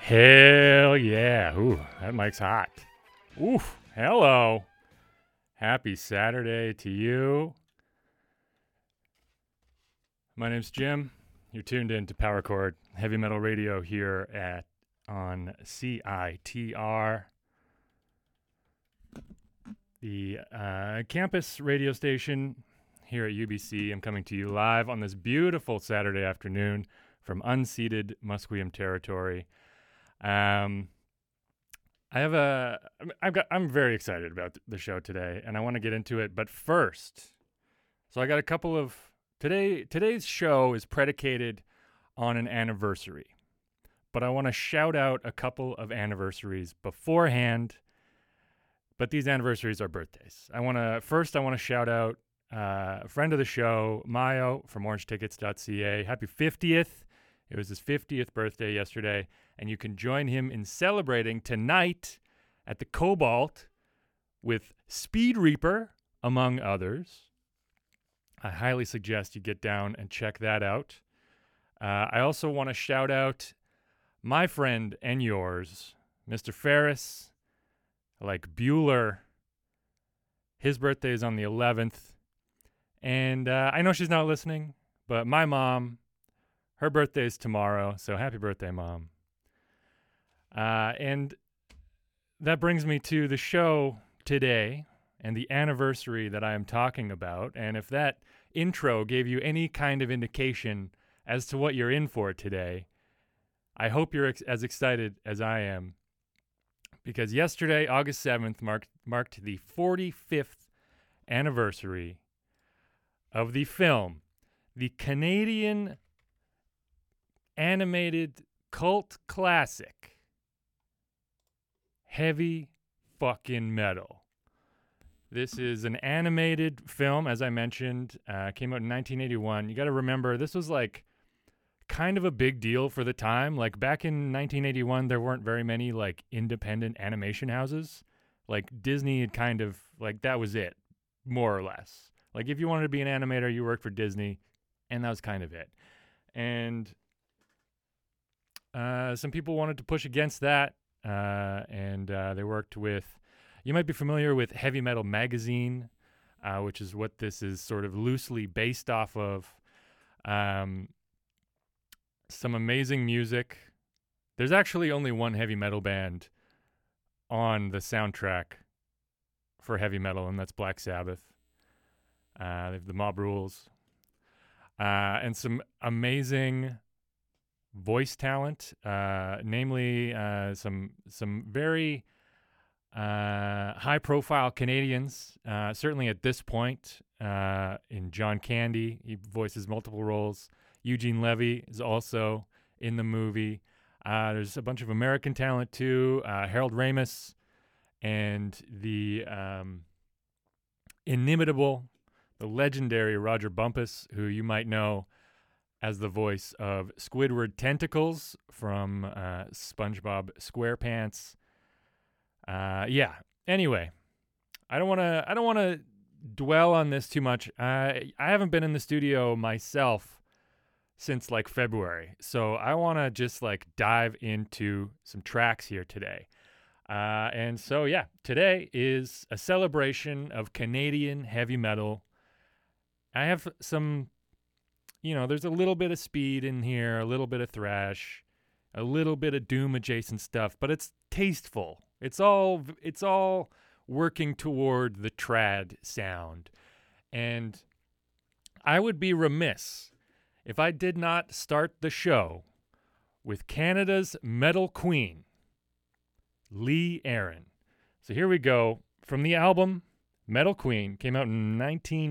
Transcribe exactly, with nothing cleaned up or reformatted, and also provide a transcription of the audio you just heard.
Hell yeah. Ooh, that mic's hot. Ooh, hello. Happy Saturday to you. My name's Jim. You're tuned in to Power Chord Heavy Metal Radio here at on C I T R, the uh, campus radio station here at U B C. I'm coming to you live on this beautiful Saturday afternoon from unceded Musqueam territory. Um, I have a, I've got, I'm very excited about the show today, and I want to get into it. But first, so I got a couple of today. Today's show is predicated on an anniversary, but I want to shout out a couple of anniversaries beforehand. But these anniversaries are birthdays. I want to first. I want to shout out uh, a friend of the show, Mayo from orange tickets dot c a. Happy fiftieth. It was his fiftieth birthday yesterday, and you can join him in celebrating tonight at the Cobalt with Speed Reaper, among others. I highly suggest you get down and check that out. Uh, I also want to shout out my friend and yours, Mister Ferris, like Bueller. His birthday is on the eleventh, and uh, I know she's not listening, but my mom, her birthday is tomorrow, so happy birthday, Mom. Uh, and that brings me to the show today and the anniversary that I am talking about. And if that intro gave you any kind of indication as to what you're in for today, I hope you're ex- as excited as I am. Because yesterday, August seventh, marked, marked the forty-fifth anniversary of the film, the Canadian animated cult classic, Heavy Fucking Metal. This is an animated film, as I mentioned, uh, came out in nineteen eighty-one. You got to remember, this was like kind of a big deal for the time. Like back in nineteen eighty-one, there weren't very many like independent animation houses. Like Disney had kind of like, that was it, more or less. Like if you wanted to be an animator, you worked for Disney, and that was kind of it. And Uh, some people wanted to push against that, uh, and uh, they worked with, you might be familiar with Heavy Metal Magazine, uh, which is what this is sort of loosely based off of. Um, some amazing music. There's actually only one heavy metal band on the soundtrack for heavy metal, and that's Black Sabbath. Uh, they have the Mob Rules. Uh, and some amazing voice talent, uh, namely uh, some some very uh, high-profile Canadians. Uh, certainly at this point, uh, in John Candy, he voices multiple roles. Eugene Levy is also in the movie. Uh, there's a bunch of American talent too. Uh, Harold Ramis and the um, inimitable, the legendary Roger Bumpus, who you might know as the voice of Squidward Tentacles from uh, SpongeBob SquarePants. Uh, yeah. Anyway, I don't want to. I don't want to dwell on this too much. I I haven't been in the studio myself since like February, so I want to just like dive into some tracks here today. Uh, and so yeah, today is a celebration of Canadian heavy metal. I have some. You know, there's a little bit of speed in here, a little bit of thrash, a little bit of doom adjacent stuff, but it's tasteful. It's all it's all working toward the trad sound. And I would be remiss if I did not start the show with Canada's metal queen, Lee Aaron. So here we go from the album Metal Queen, came out in nineteen